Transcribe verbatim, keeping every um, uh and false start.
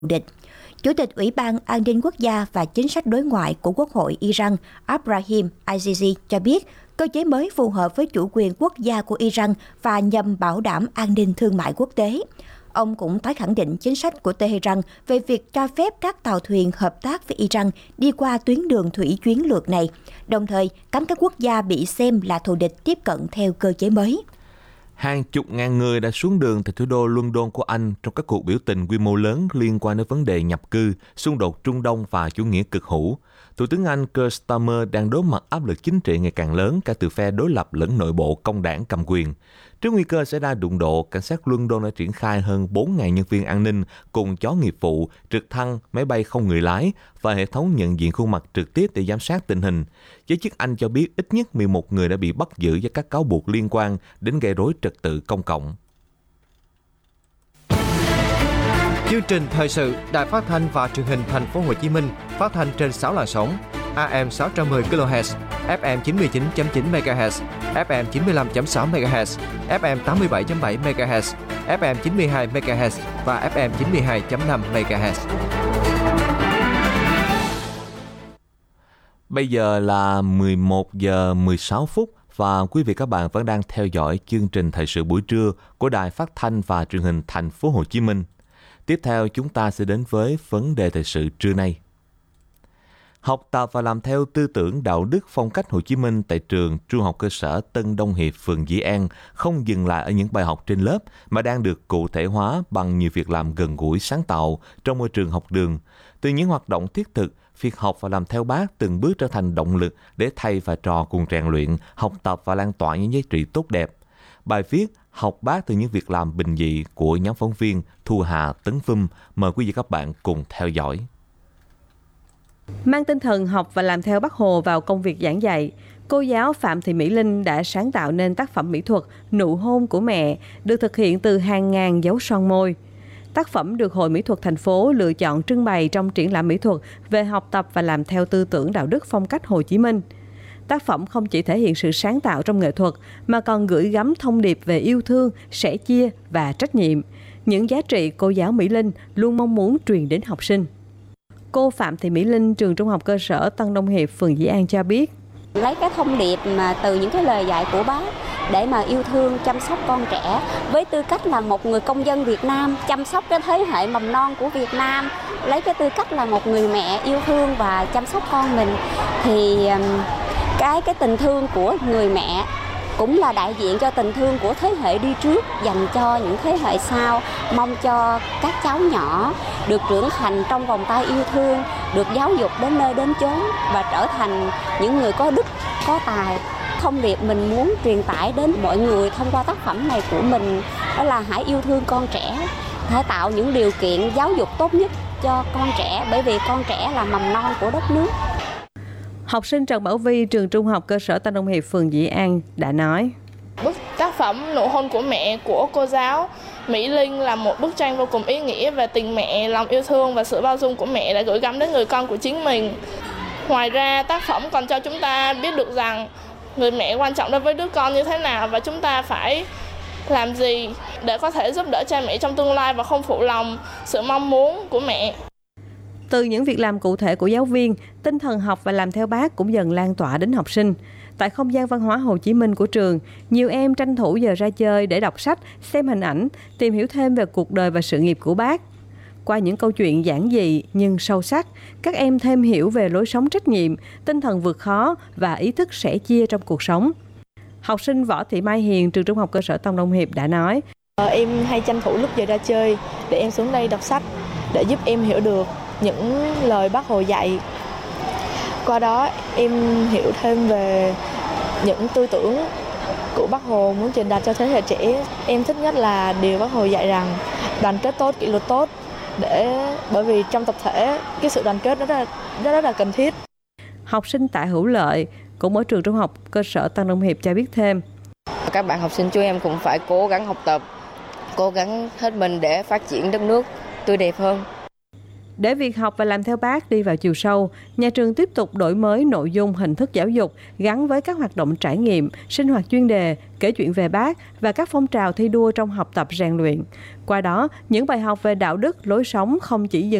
địch. Chủ tịch Ủy ban An ninh Quốc gia và Chính sách đối ngoại của Quốc hội Iran Abraham Azizi cho biết, cơ chế mới phù hợp với chủ quyền quốc gia của Iran và nhằm bảo đảm an ninh thương mại quốc tế. Ông cũng tái khẳng định chính sách của Tehran về việc cho phép các tàu thuyền hợp tác với Iran đi qua tuyến đường thủy chiến lược này, đồng thời cấm các quốc gia bị xem là thù địch tiếp cận theo cơ chế mới. Hàng chục ngàn người đã xuống đường tại thủ đô London của Anh trong các cuộc biểu tình quy mô lớn liên quan đến vấn đề nhập cư, xung đột Trung Đông và chủ nghĩa cực hữu. Thủ tướng Anh Keir Starmer đang đối mặt áp lực chính trị ngày càng lớn cả từ phe đối lập lẫn nội bộ công đảng cầm quyền. Trước nguy cơ xảy ra đụng độ, cảnh sát London đã triển khai hơn bốn nghìn nhân viên an ninh cùng chó nghiệp vụ, trực thăng, máy bay không người lái và hệ thống nhận diện khuôn mặt trực tiếp để giám sát tình hình. Giới chức Anh cho biết ít nhất mười một người đã bị bắt giữ với các cáo buộc liên quan đến gây rối trật tự công cộng. Chương trình thời sự Đài Phát thanh và Truyền hình Thành phố Hồ Chí Minh phát thanh trên sáu làn sóng: a em sáu trăm mười ki lô héc, ép em chín mươi chín chấm chín mê ga héc, ép em chín mươi lăm chấm sáu mê ga héc, ép em tám mươi bảy chấm bảy mê ga héc, ép em chín mươi hai mê ga héc và ép em chín mươi hai chấm năm mê ga héc. Bây giờ là mười một giờ mười sáu phút và quý vị các bạn vẫn đang theo dõi chương trình thời sự buổi trưa của Đài Phát thanh và Truyền hình Thành phố Hồ Chí Minh. Tiếp theo chúng ta sẽ đến với vấn đề thời sự trưa nay. Học tập và làm theo tư tưởng đạo đức phong cách Hồ Chí Minh tại trường Trung học cơ sở Tân Đông Hiệp, phường Dĩ An không dừng lại ở những bài học trên lớp mà đang được cụ thể hóa bằng nhiều việc làm gần gũi sáng tạo trong môi trường học đường. Từ những hoạt động thiết thực, việc học và làm theo Bác từng bước trở thành động lực để thầy và trò cùng rèn luyện, học tập và lan tỏa những giá trị tốt đẹp. Bài viết Học Bác từ những việc làm bình dị của nhóm phóng viên Thu Hà, Tấn Vinh mời quý vị các bạn cùng theo dõi. Mang tinh thần học và làm theo Bác Hồ vào công việc giảng dạy, cô giáo Phạm Thị Mỹ Linh đã sáng tạo nên tác phẩm mỹ thuật Nụ hôn của mẹ, được thực hiện từ hàng ngàn dấu son môi. Tác phẩm được Hội Mỹ thuật thành phố lựa chọn trưng bày trong triển lãm mỹ thuật về học tập và làm theo tư tưởng đạo đức phong cách Hồ Chí Minh. Tác phẩm không chỉ thể hiện sự sáng tạo trong nghệ thuật mà còn gửi gắm thông điệp về yêu thương, sẻ chia và trách nhiệm, những giá trị cô giáo Mỹ Linh luôn mong muốn truyền đến học sinh. Cô Phạm Thị Mỹ Linh, trường Trung học cơ sở Tân Đông Hiệp, phường Dĩ An cho biết. Lấy cái thông điệp mà từ những cái lời dạy của Bác để mà yêu thương, chăm sóc con trẻ với tư cách là một người công dân Việt Nam, chăm sóc cái thế hệ mầm non của Việt Nam, lấy cái tư cách là một người mẹ yêu thương và chăm sóc con mình, thì cái cái tình thương của người mẹ cũng là đại diện cho tình thương của thế hệ đi trước dành cho những thế hệ sau, mong cho các cháu nhỏ được trưởng thành trong vòng tay yêu thương, được giáo dục đến nơi đến chốn và trở thành những người có đức, có tài. Thông điệp mình muốn truyền tải đến mọi người thông qua tác phẩm này của mình đó là hãy yêu thương con trẻ, hãy tạo những điều kiện giáo dục tốt nhất cho con trẻ, bởi vì con trẻ là mầm non của đất nước. Học sinh Trần Bảo Vi, trường Trung học cơ sở Tân Đông Hiệp, phường Dĩ An đã nói. Bức tác phẩm Nụ hôn của mẹ của cô giáo Mỹ Linh là một bức tranh vô cùng ý nghĩa về tình mẹ, lòng yêu thương và sự bao dung của mẹ đã gửi gắm đến người con của chính mình. Ngoài ra, tác phẩm còn cho chúng ta biết được rằng người mẹ quan trọng đối với đứa con như thế nào và chúng ta phải làm gì để có thể giúp đỡ cha mẹ trong tương lai và không phụ lòng sự mong muốn của mẹ. Từ những việc làm cụ thể của giáo viên, tinh thần học và làm theo Bác cũng dần lan tỏa đến học sinh. Tại không gian văn hóa Hồ Chí Minh của trường, nhiều em tranh thủ giờ ra chơi để đọc sách, xem hình ảnh, tìm hiểu thêm về cuộc đời và sự nghiệp của Bác. Qua những câu chuyện giản dị nhưng sâu sắc, các em thêm hiểu về lối sống trách nhiệm, tinh thần vượt khó và ý thức sẻ chia trong cuộc sống. Học sinh Võ Thị Mai Hiền, trường Trung học cơ sở Tân Đông Hiệp đã nói. Em hay tranh thủ lúc giờ ra chơi để em xuống đây đọc sách để giúp em hiểu được những lời Bác Hồ dạy. Qua đó em hiểu thêm về những tư tưởng của Bác Hồ muốn truyền đạt cho thế hệ trẻ. Em thích nhất là điều Bác Hồ dạy rằng đoàn kết tốt, kỷ luật tốt, để bởi vì trong tập thể cái sự đoàn kết đó rất là, rất, rất là cần thiết. Học sinh Tạ Hữu Lợi cũng ở trường Trung học cơ sở Tân Đông Hiệp cho biết thêm. Các bạn học sinh chúng em cũng phải cố gắng học tập, cố gắng hết mình để phát triển đất nước tươi đẹp hơn. Để việc học và làm theo Bác đi vào chiều sâu, nhà trường tiếp tục đổi mới nội dung, hình thức giáo dục gắn với các hoạt động trải nghiệm, sinh hoạt chuyên đề, kể chuyện về Bác và các phong trào thi đua trong học tập rèn luyện. Qua đó, những bài học về đạo đức, lối sống không chỉ dừng